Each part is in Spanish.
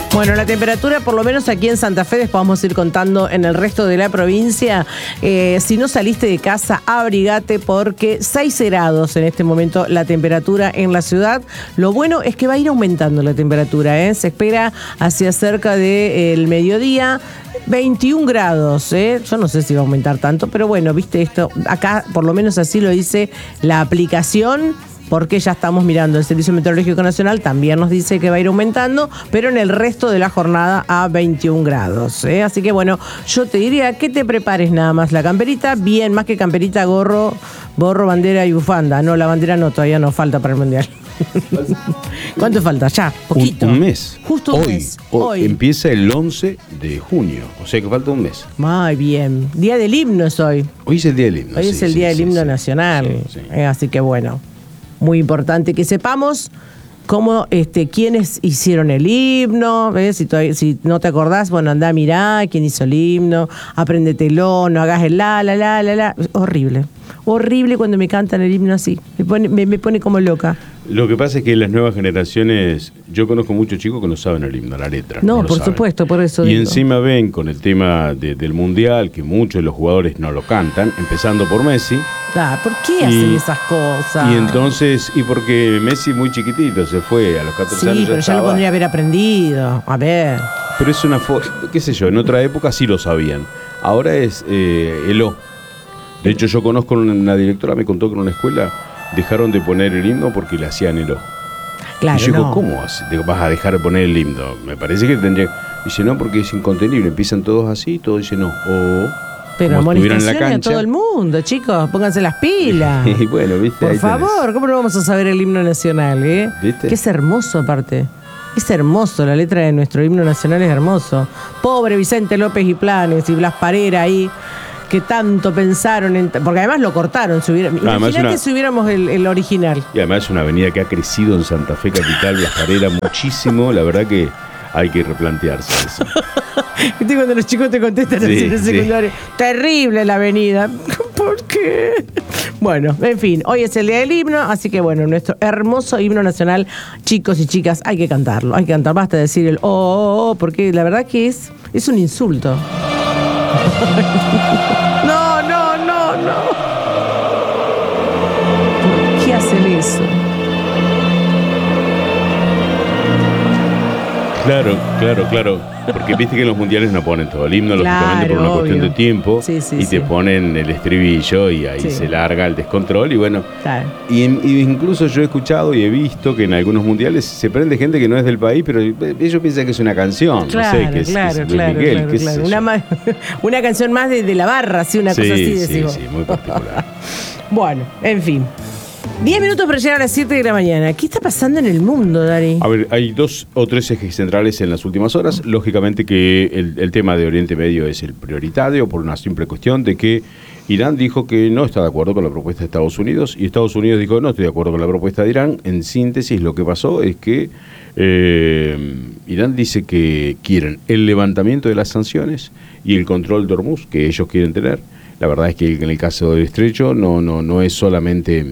Bueno, la temperatura, por lo menos aquí en Santa Fe, después vamos a ir contando en el resto de la provincia. Si no saliste de casa, abrigate porque 6 grados en este momento la temperatura en la ciudad. Lo bueno es que va a ir aumentando la temperatura, ¿eh? Se espera hacia cerca del mediodía 21 grados, ¿eh? Yo no sé si va a aumentar tanto, pero bueno, viste esto, acá por lo menos así lo dice la aplicación. Porque ya estamos mirando, el Servicio Meteorológico Nacional también nos dice que va a ir aumentando, pero en el resto de la jornada a 21 grados. Así que bueno, yo te diría que te prepares nada más la camperita, bien, más que camperita, gorro, bandera y bufanda. No, la bandera no, todavía no falta para el Mundial. ¿Cuánto falta? Ya, poquito. Un mes. Justo un mes. Hoy empieza el 11 de junio, o sea que falta un mes. Muy bien. Día del himno es hoy. Hoy es el día del himno. Hoy es el día del himno nacional. Sí. Así que bueno. Muy importante que sepamos cómo, quiénes hicieron el himno, ¿ves? Si no te acordás, bueno, andá a mirar quién hizo el himno, apréndetelo, no hagas el la. Horrible cuando me cantan el himno así, me pone como loca. Lo que pasa es que las nuevas generaciones, yo conozco muchos chicos que no saben el himno, la letra. No por supuesto, por eso y digo. encima ven con el tema del Mundial, que muchos de los jugadores no lo cantan, empezando por Messi. ¿Por qué hacen esas cosas? Y entonces, porque Messi muy chiquitito, se fue a los 14 años. Sí, pero ya lo podría haber aprendido, a ver. Pero es una qué sé yo, en otra época sí lo sabían. Ahora es el O. De hecho, yo conozco una directora, me contó que en una escuela dejaron de poner el himno porque le hacían el O. Claro, y yo digo, no. ¿cómo vas a dejar de poner el himno? Me parece que tendría... Dice, no, porque es incontenible. Empiezan todos así, todos dicen no. O pero como estuvieran en la amonestaciones a todo el mundo, chicos, pónganse las pilas. Y bueno, viste. Por favor, ¿cómo no vamos a saber el himno nacional, ¿Viste? Que es hermoso aparte. Es hermoso, la letra de nuestro himno nacional es hermoso. Pobre Vicente López y Planes y Blas Parera ahí, que tanto pensaron en... Porque además lo cortaron. Imagínate si hubiéramos el original. Y además es una avenida que ha crecido en Santa Fe Capital, Blas Parera, muchísimo. La verdad que hay que replantearse eso. ¿Viste cuando los chicos te contestan así en el secundario? Terrible la avenida. ¿Por qué? Bueno, en fin, hoy es el día del himno, así que bueno, nuestro hermoso himno nacional, chicos y chicas, hay que cantarlo. Hay que cantar, basta de decir el oh, porque la verdad que es un insulto. No. ¿Por qué hacen eso? Claro. Porque viste que en los mundiales no ponen todo el himno, lógicamente por una cuestión de tiempo. Sí, te ponen el estribillo y ahí se larga el descontrol. Y bueno, y incluso yo he escuchado y he visto que en algunos mundiales se prende gente que no es del país, pero ellos piensan que es una canción. Claro, no sé, que claro, es Luis Miguel, claro. Una canción más de la barra, una cosa así. Sí, muy particular. Bueno, en fin. 10 minutos para llegar a las 7 de la mañana. ¿Qué está pasando en el mundo, Dari? A ver, hay 2 o 3 ejes centrales en las últimas horas. Lógicamente que el tema de Oriente Medio es el prioritario por una simple cuestión de que Irán dijo que no está de acuerdo con la propuesta de Estados Unidos y Estados Unidos dijo no estoy de acuerdo con la propuesta de Irán. En síntesis, lo que pasó es que Irán dice que quieren el levantamiento de las sanciones y el control de Hormuz que ellos quieren tener. La verdad es que en el caso del estrecho no es solamente...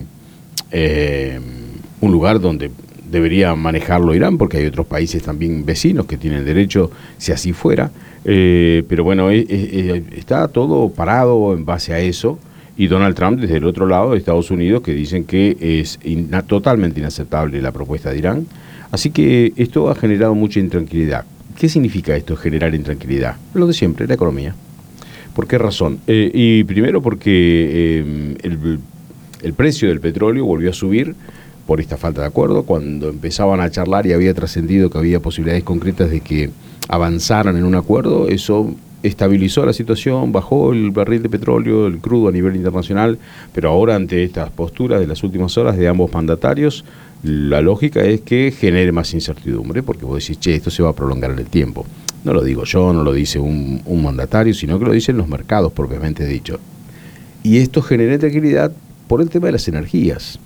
un lugar donde debería manejarlo Irán, porque hay otros países también vecinos que tienen derecho si así fuera, pero bueno, está todo parado en base a eso, y Donald Trump desde el otro lado de Estados Unidos que dicen que es totalmente inaceptable la propuesta de Irán, así que esto ha generado mucha intranquilidad. ¿Qué significa esto, generar intranquilidad? Lo de siempre, la economía. ¿Por qué razón? Y primero porque el precio del petróleo volvió a subir por esta falta de acuerdo. Cuando empezaban a charlar y había trascendido que había posibilidades concretas de que avanzaran en un acuerdo, eso estabilizó la situación, bajó el barril de petróleo, el crudo a nivel internacional, pero ahora ante estas posturas de las últimas horas de ambos mandatarios, la lógica es que genere más incertidumbre, porque vos decís, esto se va a prolongar en el tiempo. No lo digo yo, no lo dice un mandatario, sino que lo dicen los mercados propiamente dicho. Y esto genera intranquilidad por el tema de las energías.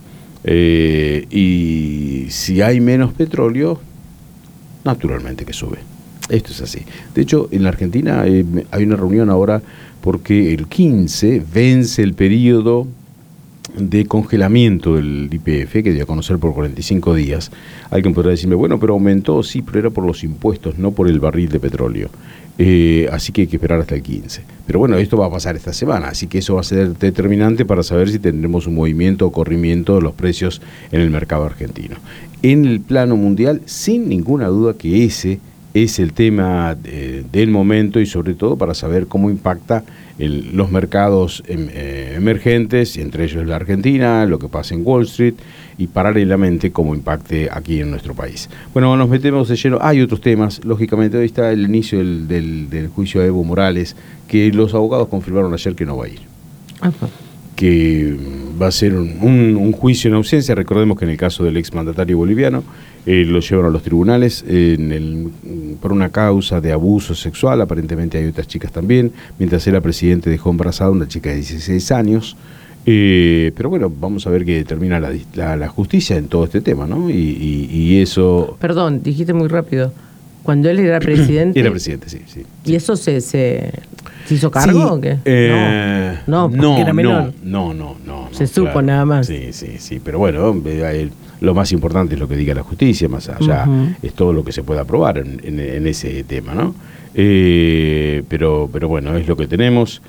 Y si hay menos petróleo, naturalmente que sube. Esto es así. De hecho, en la Argentina hay una reunión ahora porque el 15 vence el periodo de congelamiento del YPF, que dio a conocer por 45 días. Alguien podrá decirme, bueno, pero aumentó, sí, pero era por los impuestos, no por el barril de petróleo. Así que hay que esperar hasta el 15. Pero bueno, esto va a pasar esta semana, así que eso va a ser determinante para saber si tendremos un movimiento o corrimiento de los precios en el mercado argentino. En el plano mundial, sin ninguna duda que ese es el tema del momento, y sobre todo para saber cómo impacta los mercados emergentes, entre ellos la Argentina, lo que pasa en Wall Street, y paralelamente cómo impacte aquí en nuestro país. Bueno, nos metemos de lleno. Hay otros temas, lógicamente. Hoy está el inicio del juicio a Evo Morales, que los abogados confirmaron ayer que no va a ir. Ajá. Que va a ser un juicio en ausencia. Recordemos que en el caso del exmandatario boliviano lo llevaron a los tribunales por una causa de abuso sexual. Aparentemente hay otras chicas también. Mientras era presidente dejó embarazada una chica de 16 años. Pero bueno, vamos a ver qué determina la justicia en todo este tema, ¿no? Y eso... Perdón, dijiste muy rápido. Cuando él era presidente... Era presidente, sí. ¿Y eso se hizo cargo sí, o qué? No, era menor. No. Se supo nada más. Sí. Pero bueno, lo más importante es lo que diga la justicia, más allá es todo lo que se pueda probar en ese tema, ¿no? Pero bueno, es lo que tenemos.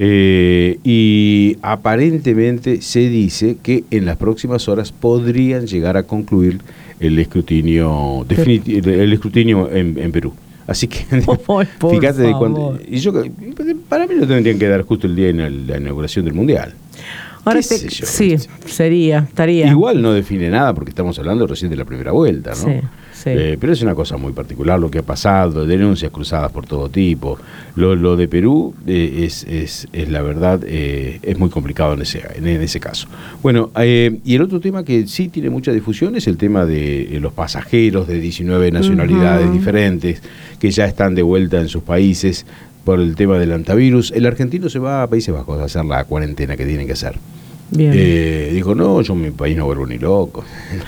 Y aparentemente se dice que en las próximas horas podrían llegar a concluir el escrutinio en Perú. Así que fíjate de cuánto. Para mí lo tendrían que dar justo el día de la inauguración del Mundial. Ahora sí, estaría. Igual no define nada porque estamos hablando recién de la primera vuelta, ¿no? Sí. Pero es una cosa muy particular lo que ha pasado, denuncias cruzadas por todo tipo. Lo de Perú es la verdad, es muy complicado en ese caso. Bueno, y el otro tema que sí tiene mucha difusión es el tema de los pasajeros de 19 nacionalidades diferentes que ya están de vuelta en sus países por el tema del antivirus. El argentino se va a Países Bajos a hacer la cuarentena que tienen que hacer. Bien. Dijo, no, yo en mi país no vuelvo ni loco.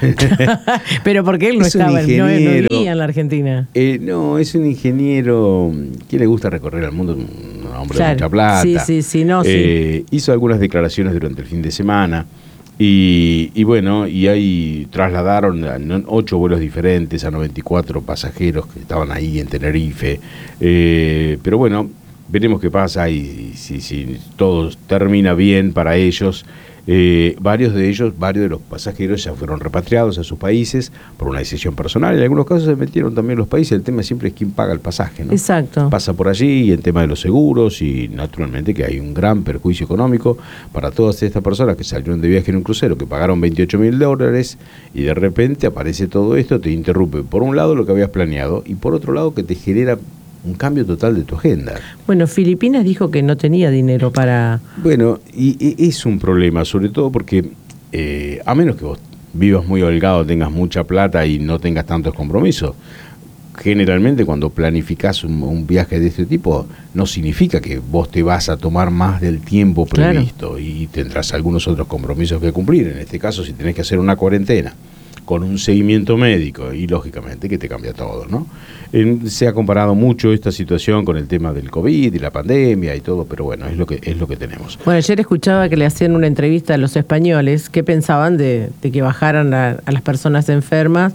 Pero porque él no estaba, no vivía en la Argentina. No, es un ingeniero que le gusta recorrer el mundo, un hombre de mucha plata. Sí. Hizo algunas declaraciones durante el fin de semana y bueno, y ahí trasladaron a 8 vuelos diferentes a 94 pasajeros que estaban ahí en Tenerife. Pero bueno, veremos qué pasa y si todo termina bien para ellos. Varios de los pasajeros ya fueron repatriados a sus países por una decisión personal. En algunos casos se metieron también los países. El tema siempre es quién paga el pasaje, ¿no? Exacto. Pasa por allí, y el tema de los seguros, y naturalmente que hay un gran perjuicio económico para todas estas personas que salieron de viaje en un crucero, que pagaron $28.000, y de repente aparece todo esto, te interrumpe por un lado lo que habías planeado y por otro lado que te genera un cambio total de tu agenda. Bueno, Filipinas dijo que no tenía dinero para... Bueno, y es un problema, sobre todo porque a menos que vos vivas muy holgado, tengas mucha plata y no tengas tantos compromisos, generalmente cuando planificás un viaje de este tipo, no significa que vos te vas a tomar más del tiempo previsto. Claro. Y tendrás algunos otros compromisos que cumplir. En este caso, si tenés que hacer una cuarentena con un seguimiento médico, y lógicamente que te cambia todo, ¿no? Se ha comparado mucho esta situación con el tema del COVID y la pandemia y todo, pero bueno, es lo que tenemos. Bueno, ayer escuchaba que le hacían una entrevista a los españoles que pensaban de que bajaran a las personas enfermas,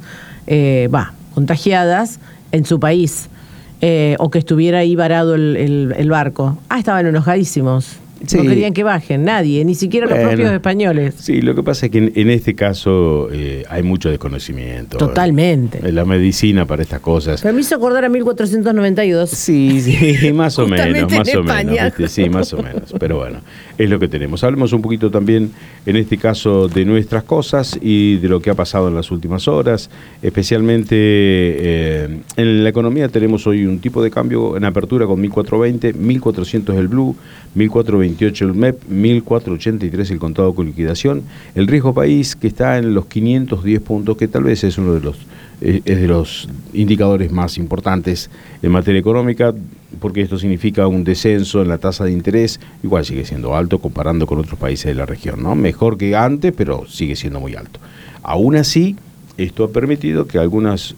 contagiadas en su país, o que estuviera ahí varado el barco. Estaban enojadísimos. Sí. No querían que bajen, nadie, ni siquiera los propios españoles. Sí, lo que pasa es que en este caso hay mucho desconocimiento. Totalmente. La medicina para estas cosas. Me hizo acordar a 1492. Sí, más o menos. España. ¿Viste? Sí, más o menos. Pero bueno, es lo que tenemos. Hablemos un poquito también, en este caso, de nuestras cosas y de lo que ha pasado en las últimas horas. Especialmente en la economía tenemos hoy un tipo de cambio en apertura con 1420, 1400 el blue, 1428 el MEP, 1483 el contado con liquidación. El riesgo país que está en los 510 puntos, que tal vez es uno de los indicadores más importantes en materia económica, porque esto significa un descenso en la tasa de interés. Igual sigue siendo alto comparando con otros países de la región, ¿no? Mejor que antes, pero sigue siendo muy alto. Aún así, esto ha permitido que algunas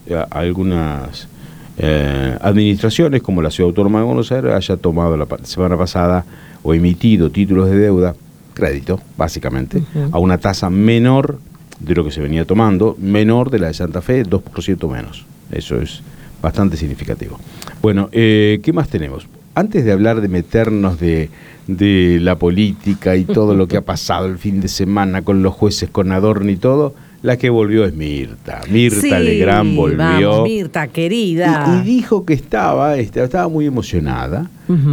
administraciones, como la Ciudad Autónoma de Buenos Aires, haya tomado la semana pasada o emitido títulos de deuda crédito, básicamente, a una tasa menor de lo que se venía tomando, menor de la de Santa Fe, 2% menos. Eso es bastante significativo. Bueno, ¿qué más tenemos? Antes de hablar de meternos de la política y todo lo que ha pasado el fin de semana con los jueces, con Adorni y todo, la que volvió es Mirta. Mirta Legrand volvió. Vamos, Mirta, querida. Y dijo que estaba muy emocionada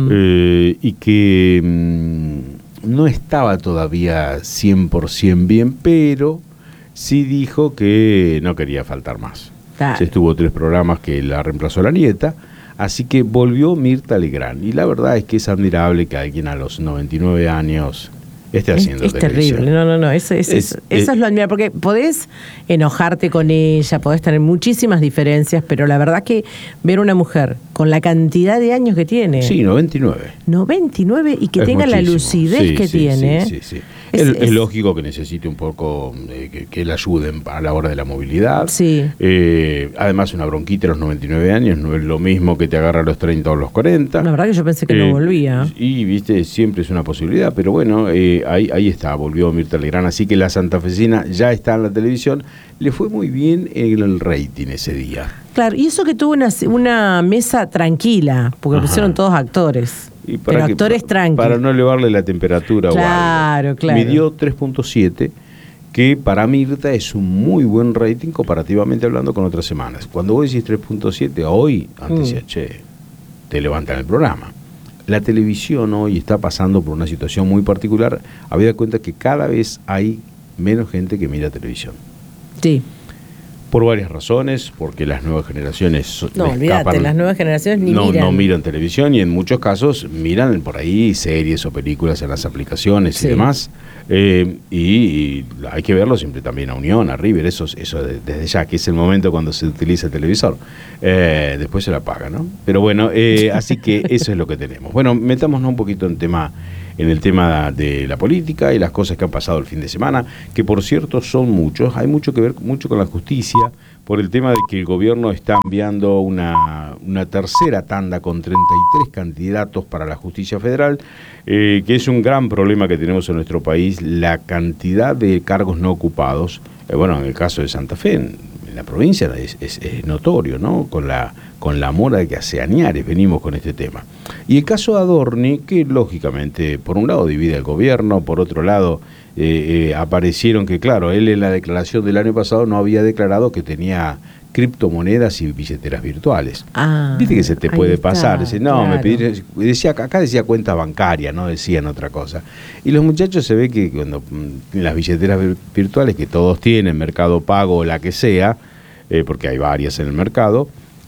y que no estaba todavía 100% bien, pero sí dijo que no quería faltar más. Se estuvo 3 programas que la reemplazó la nieta, así que volvió Mirta Legrand. Y la verdad es que es admirable que alguien a los 99 años esté haciendo televisión. Terrible. No. Eso es lo admirable, porque podés enojarte con ella, podés tener muchísimas diferencias, pero la verdad que ver una mujer con la cantidad de años que tiene. Sí, 99. 99 y que tenga la lucidez que tiene. Sí. Es lógico que necesite un poco que le ayuden a la hora de la movilidad. Sí. Además, una bronquita a los 99 años no es lo mismo que te agarra a los 30 o los 40. La verdad que yo pensé que no volvía. Y, viste, siempre es una posibilidad, pero bueno, ahí está, volvió Mirta Legrand. Así que la santafesina ya está en la televisión. Le fue muy bien en el rating ese día. Claro, y eso que tuvo una mesa tranquila, porque pusieron todos actores. Pero actores tranquilos. Para no elevarle la temperatura. Claro. Me dio 3.7, que para Mirta es un muy buen rating comparativamente hablando con otras semanas. Cuando vos decís 3.7, hoy, antes decía, te levantan el programa. La televisión hoy está pasando por una situación muy particular. Habida cuenta que cada vez hay menos gente que mira televisión. Sí. Por varias razones, porque las nuevas generaciones las nuevas generaciones miran. No miran televisión y en muchos casos miran por ahí series o películas en las aplicaciones y demás. Y hay que verlo siempre también a Unión, a River, eso desde ya, que es el momento cuando se utiliza el televisor. Después se la apaga, ¿no? Pero bueno, así que eso es lo que tenemos. Bueno, metámonos un poquito en el tema de la política y las cosas que han pasado el fin de semana, que por cierto son muchos. Hay mucho que ver con la justicia, por el tema de que el gobierno está enviando una tercera tanda con 33 candidatos para la justicia federal, que es un gran problema que tenemos en nuestro país, la cantidad de cargos no ocupados. En el caso de Santa Fe, en la provincia es notorio, ¿no? Con la mora de que hace añares venimos con este tema. Y el caso de Adorni, que lógicamente, por un lado divide al gobierno, por otro lado aparecieron que, claro, él en la declaración del año pasado no había declarado que tenía criptomonedas y billeteras virtuales. Viste que se te puede pasar. Dice, no, claro. Acá decía cuenta bancaria, no decían otra cosa. Y los muchachos se ve que cuando las billeteras virtuales que todos tienen, Mercado Pago o la que sea, porque hay varias en el mercado,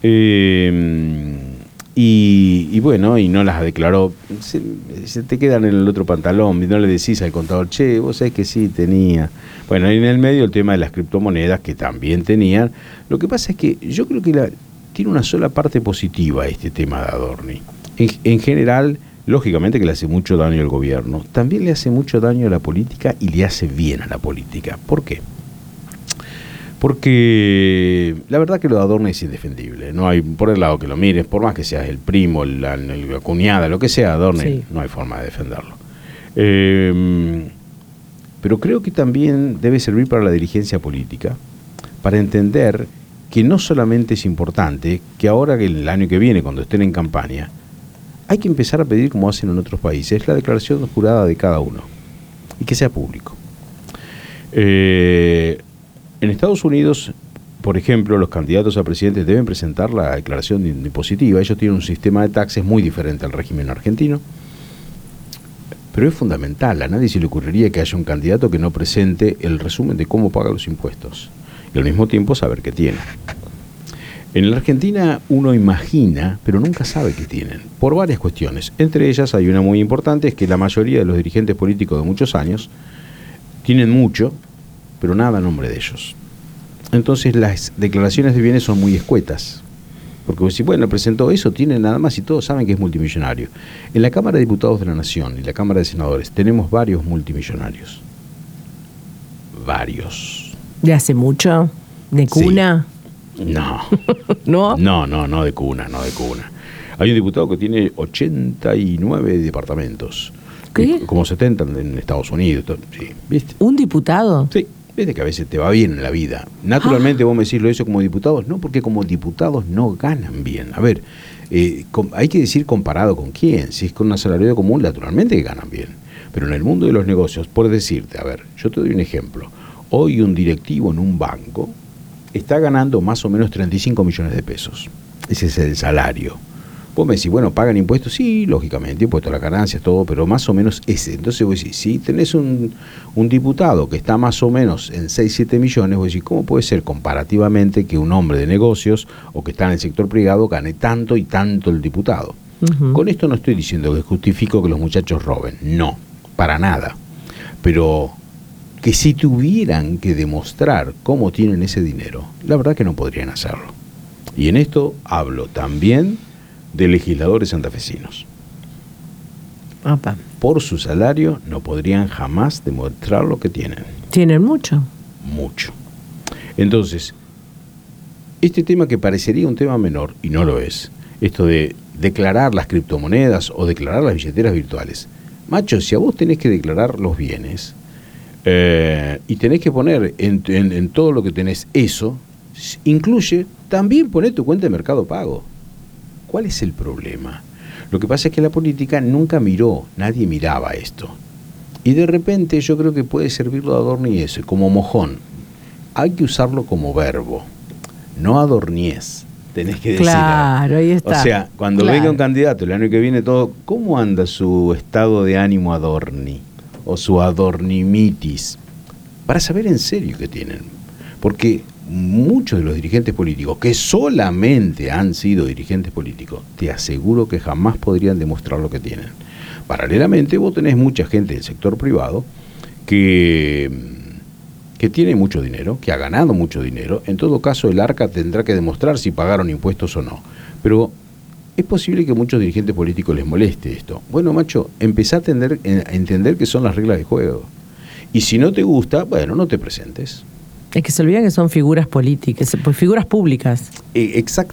y no las declaró, se te quedan en el otro pantalón y no le decís al contador, vos sabés que sí tenía. Bueno, y en el medio el tema de las criptomonedas que también tenían. Lo que pasa es que yo creo que tiene una sola parte positiva este tema de Adorni. En general, lógicamente que le hace mucho daño al gobierno, también le hace mucho daño a la política y le hace bien a la política. ¿Por qué? Porque la verdad que lo de Adorni es indefendible. No hay, por el lado que lo mires, por más que seas el primo, la cuñada, lo que sea, Adorni, no hay forma de defenderlo. Pero creo que también debe servir para la dirigencia política, para entender que no solamente es importante que ahora, que el año que viene, cuando estén en campaña, hay que empezar a pedir, como hacen en otros países, la declaración jurada de cada uno y que sea público. En Estados Unidos, por ejemplo, los candidatos a presidentes deben presentar la declaración impositiva. Ellos tienen un sistema de taxes muy diferente al régimen argentino, pero es fundamental. A nadie se le ocurriría que haya un candidato que no presente el resumen de cómo paga los impuestos y al mismo tiempo saber qué tiene. En la Argentina uno imagina, pero nunca sabe qué tienen, por varias cuestiones. Entre ellas hay una muy importante, es que la mayoría de los dirigentes políticos de muchos años tienen mucho, pero nada a nombre de ellos. Entonces las declaraciones de bienes son muy escuetas. Porque vos decís, bueno, presentó eso, tiene nada más y todos saben que es multimillonario. En la Cámara de Diputados de la Nación y la Cámara de Senadores tenemos varios multimillonarios. Varios. ¿De hace mucho? ¿De cuna? Sí. No. ¿No? No de cuna. Hay un diputado que tiene 89 departamentos. ¿Qué? Como 70 en Estados Unidos. Sí, ¿viste? ¿Un diputado? Sí. Viste que a veces te va bien en la vida. Naturalmente vos me decís lo eso como diputados. No, porque como diputados no ganan bien. A ver, hay que decir comparado con quién. Si es con un asalariado común, naturalmente que ganan bien. Pero en el mundo de los negocios, por decirte, a ver, yo te doy un ejemplo. Hoy un directivo en un banco está ganando más o menos 35 millones de pesos. Ese es el salario. Vos me decís, bueno, ¿pagan impuestos? Sí, lógicamente, impuestos a las ganancias, todo, pero más o menos ese. Entonces vos decís, si tenés un diputado que está más o menos en 6, 7 millones, vos decís, ¿cómo puede ser comparativamente que un hombre de negocios o que está en el sector privado gane tanto y tanto el diputado? Uh-huh. Con esto no estoy diciendo que justifico que los muchachos roben, no, para nada. Pero que si tuvieran que demostrar cómo tienen ese dinero, la verdad que no podrían hacerlo. Y en esto hablo también de legisladores santafesinos. Opa. Por su salario no podrían jamás demostrar lo que tienen. ¿Tienen mucho? Mucho. Entonces, este tema que parecería un tema menor, y no lo es, esto de declarar las criptomonedas o declarar las billeteras virtuales. Macho, si a vos tenés que declarar los bienes y tenés que poner en todo lo que tenés eso, incluye también poner tu cuenta de Mercado Pago. ¿Cuál es el problema? Lo que pasa es que la política nunca miró, nadie miraba esto. Y de repente yo creo que puede servirlo de adorniez, como mojón. Hay que usarlo como verbo, no adorniez. Tenés que decir. Claro, ahí está. O sea, cuando venga un candidato el año que viene todo, ¿cómo anda su estado de ánimo adorni? O su adornimitis. Para saber en serio qué tienen. Porque muchos de los dirigentes políticos, que solamente han sido dirigentes políticos, te aseguro que jamás podrían demostrar lo que tienen. Paralelamente, vos tenés mucha gente del sector privado que tiene mucho dinero, que ha ganado mucho dinero. En todo caso, el ARCA tendrá que demostrar si pagaron impuestos o no. Pero es posible que a muchos dirigentes políticos les moleste esto. Bueno, macho, empezá a entender que son las reglas de juego. Y si no te gusta, bueno, no te presentes. Es que se olvidan que son figuras políticas, pues figuras públicas. Exacto.